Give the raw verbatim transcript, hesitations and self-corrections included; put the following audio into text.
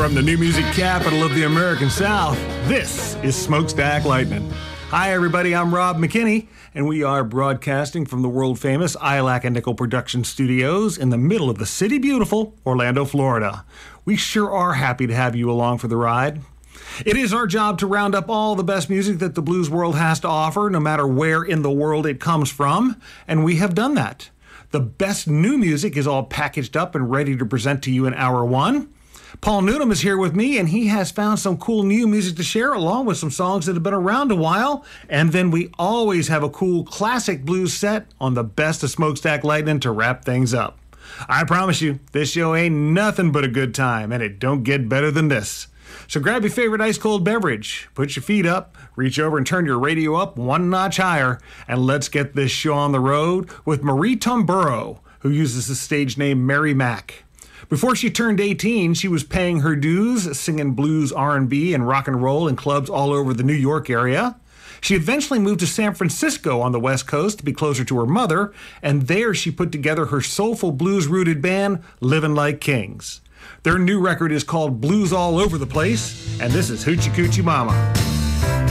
From the new music capital of the American South, this is Smokestack Lightning. Hi, everybody. I'm Rob McKinney, and we are broadcasting from the world-famous Ilac and Nickel Production Studios in the middle of the city beautiful Orlando, Florida. We sure are happy to have you along for the ride. It is our job to round up all the best music that the blues world has to offer, no matter where in the world it comes from, and we have done that. The best new music is all packaged up and ready to present to you in hour one. Paul Newnham is here with me, and he has found some cool new music to share, along with some songs that have been around a while. And then we always have a cool classic blues set on the best of Smokestack Lightning to wrap things up. I promise you, this show ain't nothing but a good time, and it don't get better than this. So grab your favorite ice-cold beverage, put your feet up, reach over and turn your radio up one notch higher, and let's get this show on the road with Marie Tomburo, who uses the stage name Mary Mac. Before she turned eighteen, she was paying her dues, singing blues, R and B, and rock and roll in clubs all over the New York area. She eventually moved to San Francisco on the West Coast to be closer to her mother, and there she put together her soulful blues-rooted band, Livin' Like Kings. Their new record is called Blues All Over the Place, and this is Hoochie Coochie Mama.